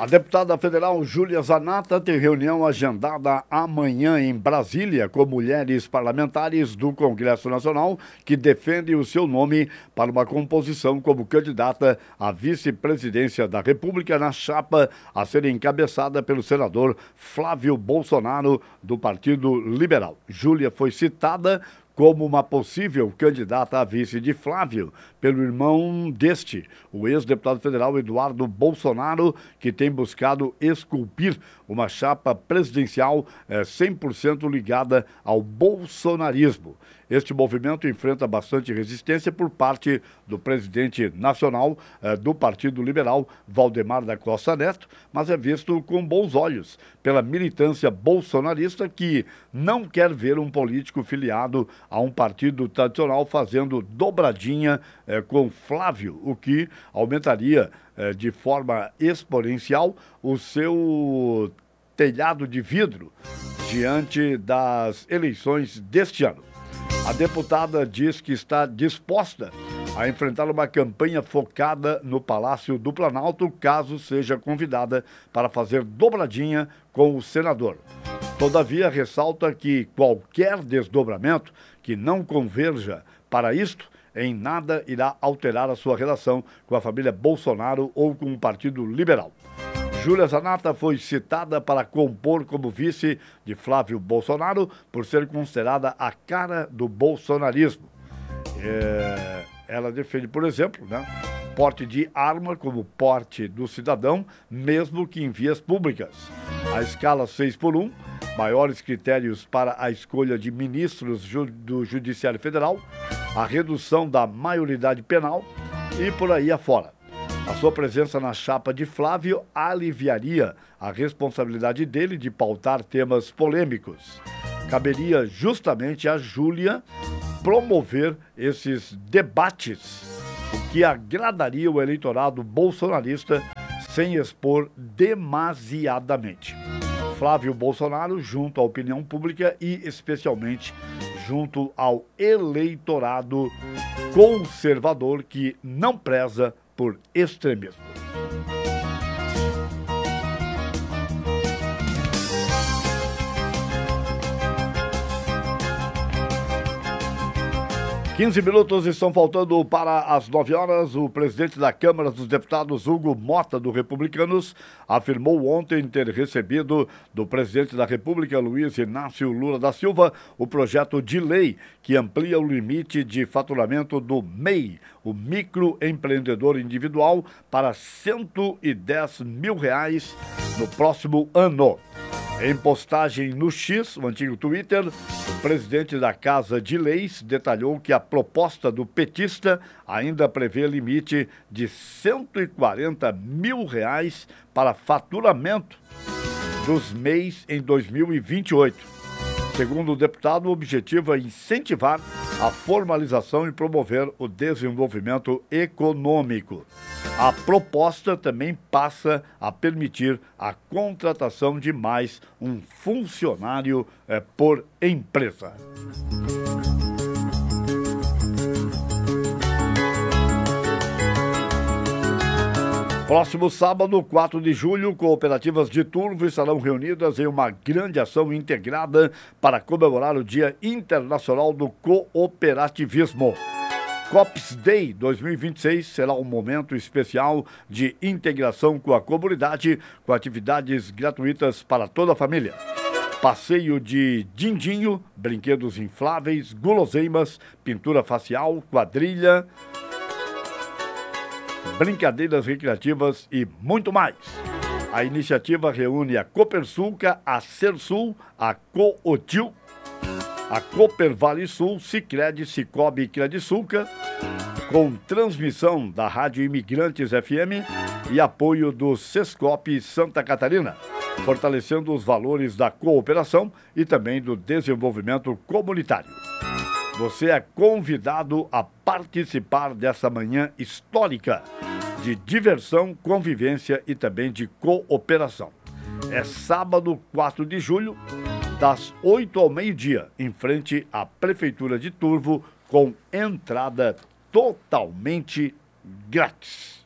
A deputada federal Júlia Zanatta tem reunião agendada amanhã em Brasília com mulheres parlamentares do Congresso Nacional que defendem o seu nome para uma composição como candidata à vice-presidência da República na chapa a ser encabeçada pelo senador Flávio Bolsonaro, do Partido Liberal. Júlia foi citada como uma possível candidata a vice de Flávio, pelo irmão deste, o ex-deputado federal Eduardo Bolsonaro, que tem buscado esculpir uma chapa presidencial 100% ligada ao bolsonarismo. Este movimento enfrenta bastante resistência por parte do presidente nacional do Partido Liberal, Valdemar da Costa Neto, mas é visto com bons olhos pela militância bolsonarista que não quer ver um político filiado a um partido tradicional fazendo dobradinha com Flávio, o que aumentaria de forma exponencial o seu telhado de vidro diante das eleições deste ano. A deputada diz que está disposta a enfrentar uma campanha focada no Palácio do Planalto, caso seja convidada para fazer dobradinha com o senador. Todavia, ressalta que qualquer desdobramento que não converja para isto, em nada irá alterar a sua relação com a família Bolsonaro ou com o Partido Liberal. Júlia Zanatta foi citada para compor como vice de Flávio Bolsonaro por ser considerada a cara do bolsonarismo. Ela defende, por exemplo, porte de arma como porte do cidadão, mesmo que em vias públicas. A escala 6x1, maiores critérios para a escolha de ministros do Judiciário Federal, a redução da maioridade penal e por aí afora. A sua presença na chapa de Flávio aliviaria a responsabilidade dele de pautar temas polêmicos. Caberia justamente a Júlia promover esses debates, o que agradaria o eleitorado bolsonarista sem expor demasiadamente Flávio Bolsonaro junto à opinião pública e especialmente junto ao eleitorado conservador que não preza por extremismo. Quinze minutos estão faltando para as 9 horas. O presidente da Câmara dos Deputados, Hugo Mota, do Republicanos, afirmou ontem ter recebido do presidente da República, Luiz Inácio Lula da Silva, o projeto de lei que amplia o limite de faturamento do MEI, o microempreendedor individual, para R$110 mil no próximo ano. Em postagem no X, o antigo Twitter, o presidente da Casa de Leis detalhou que a proposta do petista ainda prevê limite de R$140 mil para faturamento dos MEIs em 2028. Segundo o deputado, o objetivo é incentivar a formalização e promover o desenvolvimento econômico. A proposta também passa a permitir a contratação de mais um funcionário por empresa. Próximo sábado, 4 de julho, cooperativas de Turvo estarão reunidas em uma grande ação integrada para comemorar o Dia Internacional do Cooperativismo. Cops Day 2026 será um momento especial de integração com a comunidade, com atividades gratuitas para toda a família. Passeio de dindinho, brinquedos infláveis, guloseimas, pintura facial, quadrilha, brincadeiras recreativas e muito mais. A iniciativa reúne a Copersuca, a Sersul, a Cootil, a Cooper Vale Sul, Sicredi, Cicobi e Credisulca, com transmissão da Rádio Imigrantes FM e apoio do Sescop Santa Catarina, fortalecendo os valores da cooperação e também do desenvolvimento comunitário. Você é convidado a participar dessa manhã histórica de diversão, convivência e também de cooperação. É sábado, 4 de julho, das 8 ao meio-dia, em frente à Prefeitura de Turvo, com entrada totalmente grátis.